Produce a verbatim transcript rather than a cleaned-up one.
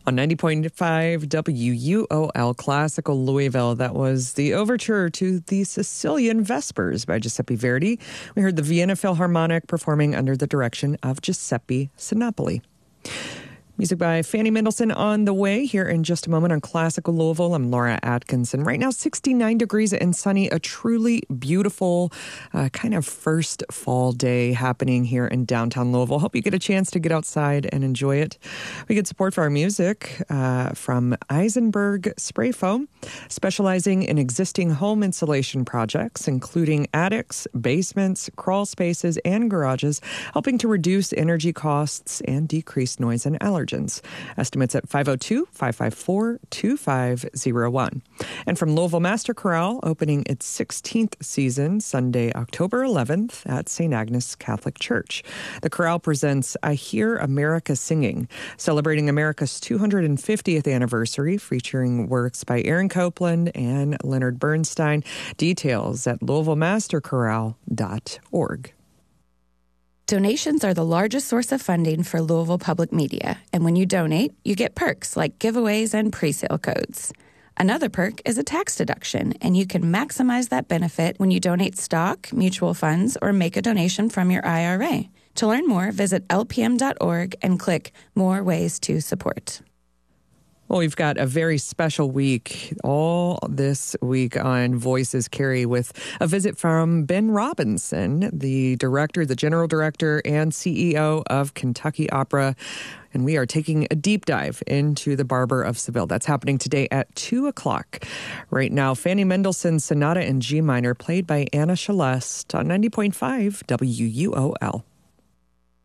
On ninety point five W U O L Classical Louisville, that was the overture to the Sicilian Vespers by Giuseppe Verdi. We heard the Vienna Philharmonic performing under the direction of Giuseppe Sinopoli. Music by Fanny Mendelssohn on the way here in just a moment on Classical Louisville. I'm Laura Atkinson. Right now, sixty-nine degrees and sunny, a truly beautiful uh, kind of first fall day happening here in downtown Louisville. Hope you get a chance to get outside and enjoy it. We get support for our music uh, from Eisenberg Spray Foam, specializing in existing home insulation projects, including attics, basements, crawl spaces, and garages, helping to reduce energy costs and decrease noise and allergens. Estimates at five oh two, five five four, two five oh one. And from Louisville Master Chorale, opening its sixteenth season Sunday, October eleventh at Saint Agnes Catholic Church. The chorale presents I Hear America Singing, celebrating America's two hundred fiftieth anniversary, featuring works by Aaron Copland and Leonard Bernstein. Details at louisville master chorale dot org. Donations are the largest source of funding for Louisville Public Media, and when you donate, you get perks like giveaways and presale codes. Another perk is a tax deduction, and you can maximize that benefit when you donate stock, mutual funds, or make a donation from your I R A. To learn more, visit L P M dot org and click More Ways to Support. Well, we've got a very special week all this week on Voices Carry with a visit from Ben Robinson, the director, the general director, and C E O of Kentucky Opera. And we are taking a deep dive into The Barber of Seville. That's happening today at two o'clock. Right now, Fanny Mendelssohn's Sonata in G minor, played by Anna Celeste on ninety point five W U O L.